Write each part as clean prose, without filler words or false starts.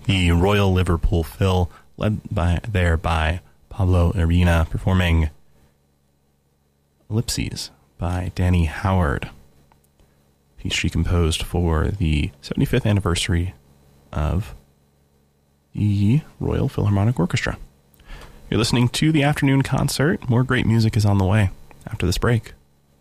the Royal Liverpool Phil, led by Pablo Arena, performing Ellipses by Danny Howard, piece she composed for the 75th anniversary of the Royal Philharmonic Orchestra. You're listening to the afternoon concert. More great music is on the way after this break.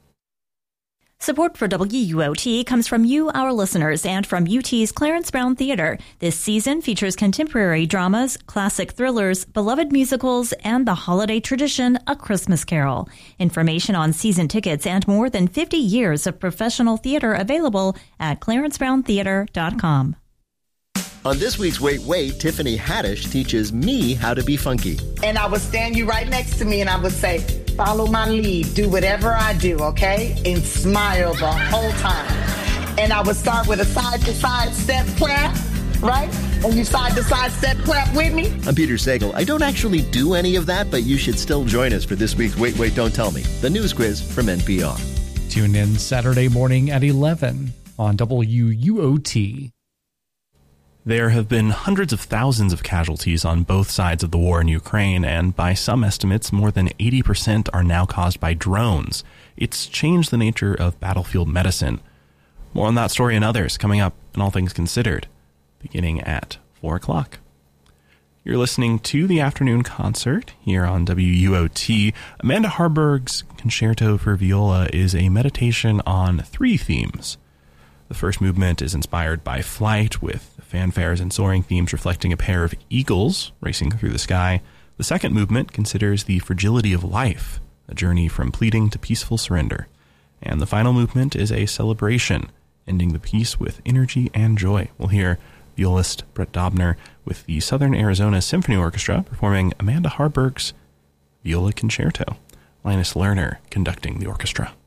Support for WUOT comes from you, our listeners, and from UT's Clarence Brown Theater. This season features contemporary dramas, classic thrillers, beloved musicals, and the holiday tradition, A Christmas Carol. Information on season tickets and more than 50 years of professional theater available at clarencebrowntheater.com. On this week's Wait, Tiffany Haddish teaches me how to be funky. And I would stand you right next to me and I would say, follow my lead, do whatever I do, okay? And smile the whole time. And I would start with a side-to-side step clap, right? And you side-to-side step clap with me. I'm Peter Sagal. I don't actually do any of that, but you should still join us for this week's Wait, Don't Tell Me, the news quiz from NPR. Tune in Saturday morning at 11 on WUOT. There have been hundreds of thousands of casualties on both sides of the war in Ukraine, and by some estimates, more than 80% are now caused by drones. It's changed the nature of battlefield medicine. More on that story and others coming up in All Things Considered, beginning at 4 o'clock. You're listening to the afternoon concert here on WUOT. Amanda Harburg's Concerto for Viola is a meditation on 3 themes. The first movement is inspired by flight, with fanfares and soaring themes reflecting a pair of eagles racing through the sky. The second movement considers the fragility of life, a journey from pleading to peaceful surrender. And the final movement is a celebration, ending the piece with energy and joy. We'll hear violist Brett Dobner with the Southern Arizona Symphony Orchestra performing Amanda Harburg's Viola Concerto. Linus Lerner conducting the orchestra.